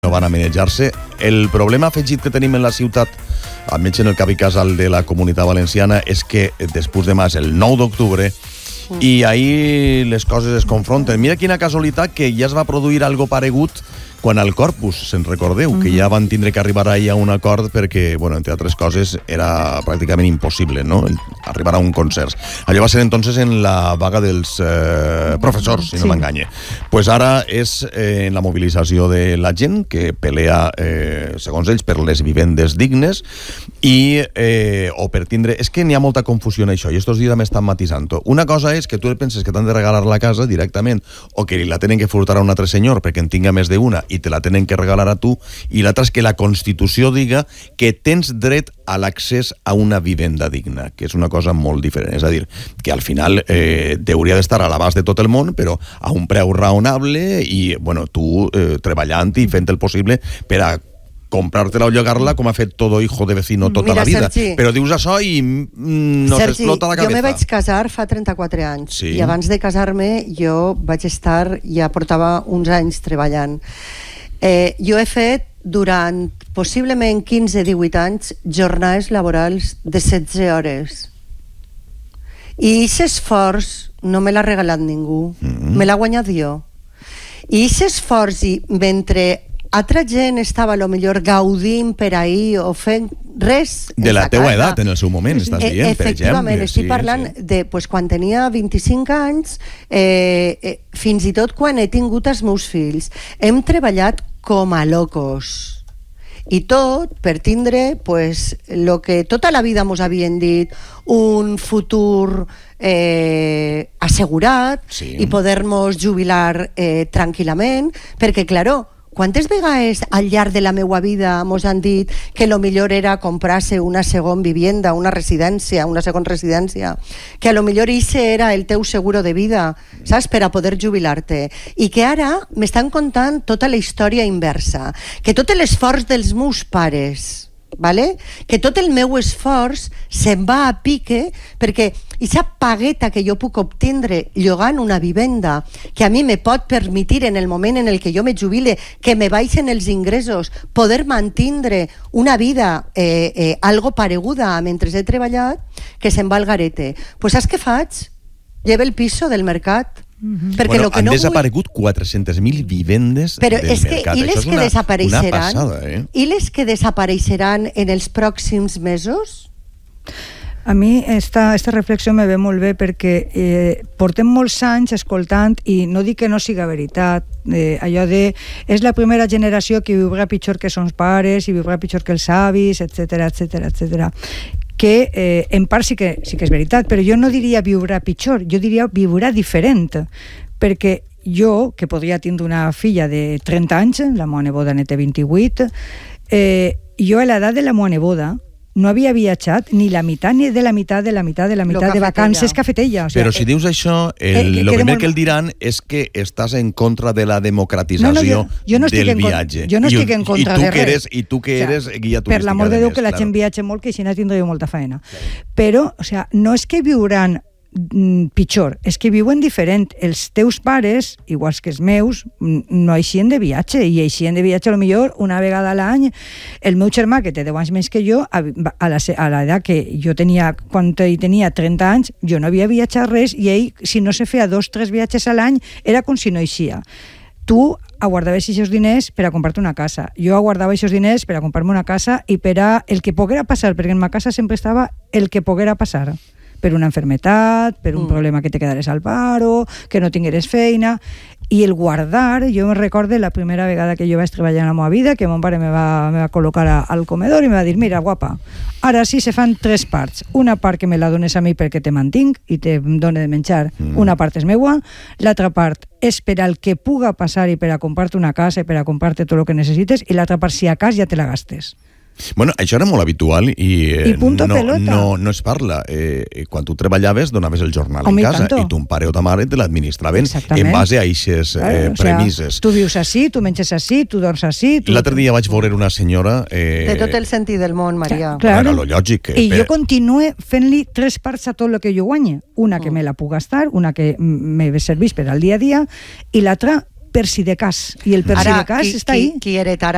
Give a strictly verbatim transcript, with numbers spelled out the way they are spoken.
no van a manejar-se. El problema afegit que tenim en la ciutat, almenys en el cap i casal de la Comunitat Valenciana, és que després demà és el nou d'octubre i ahir les coses es confronten. Mira quina casualitat que ja es va produir algo paregut quan al Corpus, se'n recordeu, mm-hmm. que ja van tindre que arribar ahir a un acord perquè, bueno, entre altres coses, era pràcticament impossible, no?, arribar a un concert. Allò va ser entonces en la vaga dels eh, professors, si no sí. m'enganye. Pues ara és eh, en la mobilització de la gent que pelea, eh, segons ells, per les vivendes dignes i, eh, o per tindre... És que n'hi ha molta confusió en això i estos dies m'estan matisant-ho. Una cosa és que tu penses que t'han de regalar la casa directament o que la tenen que furtar a un altre senyor perquè en tinga més d'una i te la tenen que regalar a tu, i l'altra és que la Constitució diga que tens dret a l'accés a una vivenda digna, que és una cosa molt diferent. És a dir, que al final eh, hauria d'estar a l'abast de tot el món, però a un preu raonable i, bueno, tu eh, treballant i fent el possible per a comprar-te-la o llogar-la, com ha fet todo hijo de vecino tota Mira, la vida. Sergi, però dius això i mm, no s'explota la cabeza. Jo me vaig casar fa trenta-quatre anys sí. i abans de casar-me jo vaig estar, ja portava uns anys treballant. Eh, jo he fet durant possiblement quinze a divuit anys jornades laborals de setze hores. I aquest esforç no me l'ha regalat ningú, mm-hmm. me l'ha guanyat jo. I aquest esforç, i mentre altra gent estava a lo millor gaudint per ahir o fent res de la teua edat en el seu moment, estàs dient, eh, per exemple. Efectivament, estic sí, parlant sí. de pues, quan tenia vint-i-cinc anys, eh, eh, fins i tot quan he tingut els meus fills. Hem treballat com a locos. I tot per tindre pues, lo que tota la vida mos havien dit, un futur eh, assegurat sí. i poder-nos jubilar eh, tranquil·lament, perquè, claro, quantes vegades al llarg de la meva vida mos han dit que lo millor era comprar-se una segona vivienda, una residència, una segona residència, que a lo millor ixe era el teu seguro de vida, saps, per a poder jubilar-te, i que ara m'estan contant tota la història inversa, que tot l'esforç dels meus pares, vale? Que tot el meu esforç se'n va a pique perquè aquesta pagueta que jo puc obtindre llogant una vivenda que a mi me pot permetre en el moment en el que jo me jubile que me baixen els ingressos poder mantindre una vida eh, eh, algo pareguda mentre he treballat, que se'n va al garete. Pues saps què faig? Lleve el piso del mercat. Mm-hmm. Perquè bueno, lo que han no desaparegut vull... quatre-centes mil vivendes però del és que, mercat. I les Això és que una, desapareixeran, una passada, eh? I les que desapareixeran en els pròxims mesos? A mi esta, esta reflexió me ve molt bé perquè eh, portem molts anys escoltant, i no dic que no siga veritat, eh, allò de és la primera generació que viurà pitjor que sons pares i viurà pitjor que els avis, etcètera, etcètera, etcètera, que eh, en part sí que, sí que és veritat, però jo no diria viurà pitjor, jo diria viurà diferent, perquè jo, que podria tindre una filla de trenta anys, la meva neboda ne té vint-i-vuit, eh, jo a l'edat de la meva neboda no havia viatjat ni la meitat ni de la meitat de la meitat de la meitat de vacances que ha fet ella. O sea, però si dius això, el, eh, que, lo primer molt... que el diran és que estàs en contra de la democratització no, no, jo, jo no del viatge. Jo no estic en contra I, i de res. Eres, I tu que eres o sea, guia turística. Per l'amor de Déu que la claro. gent viatge molt, que així no tindré molta feina. Claro. Però, o sea, no és que viuran pitjor, és que viuen diferent. Els teus pares, iguals que els meus, no eixien de viatge, i eixien de viatge a lo millor una vegada a l'any. El meu germà, que té deu anys més que jo, a l'edat que jo tenia, quan ell tenia trenta anys, jo no havia viatjat res, i ell, si no se feia dos, tres viatges a l'any, era com si no eixia. Tu aguardaves aquests diners per a comprar-te una casa. Jo aguardava aquests diners per a comprar-me una casa i per a el que poguera passar, perquè en ma casa sempre estava el que poguera passar. Per una enfermetat, per un mm. problema que te quedares al paro, que no tingueres feina, i el guardar, jo me recorde la primera vegada que jo vaig treballar en la meva vida, que mon pare me va, me va col·locar a, al comedor i me va dir, mira, guapa, ara sí se fan tres parts, una part que me la dones a mi perquè te mantinc i te done de menjar, mm. una part és meua, l'altra part és per al que puga passar i per a comprar-te una casa i per a comprar-te tot el que necessites, i l'altra part, si a cas, ja te la gastes. Bueno, això era molt habitual i, eh, I punto no, pelota. no, no es parla. Eh, quan tu treballaves donaves el jornal Home, en casa i, i ton pare o ta mare te l'administraven en base a aquestes claro, eh, o sea, premisses. Tu vius així, tu menges així, tu dors així... Tu... L'altre dia vaig veure una senyora... Eh... De tot el sentit del món, Maria. Claro. Era lo lògic. I per... jo continue fent-li tres parts a tot el que jo guanye. Una que me la puc gastar, una que me serveix per al dia a dia, i l'altra per si de cas. I el per si de cas està ahí. Qui heretarà